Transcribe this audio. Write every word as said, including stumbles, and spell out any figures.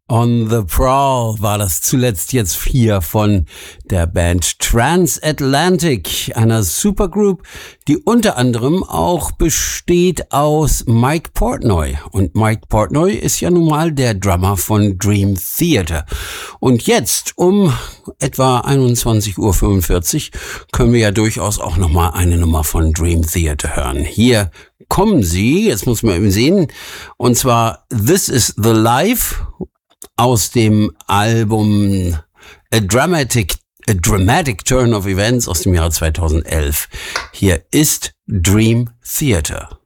On the Prowl war das zuletzt jetzt hier von der Band Transatlantic, einer Supergroup, die unter anderem auch besteht aus Mike Portnoy. Und Mike Portnoy ist ja nun mal der Drummer von Dream Theater. Und jetzt um etwa einundzwanzig Uhr fünfundvierzig können wir ja durchaus auch nochmal eine Nummer von Dream Theater hören. Hier kommen sie, jetzt muss man eben sehen, und zwar This is the Life aus dem Album A Dramatic, A Dramatic Turn of Events aus dem Jahre zweitausendelf. Hier ist Dream Theater.